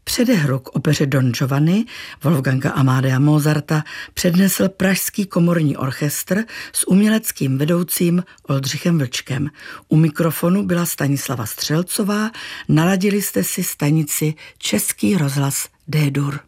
Předehru k opeře Don Giovanni Wolfganga Amadea Mozarta přednesl Pražský komorní orchestr s uměleckým vedoucím Oldřichem Vlčkem. U mikrofonu byla Stanislava Střelcová, naladili jste si stanici Český rozhlas D-dur.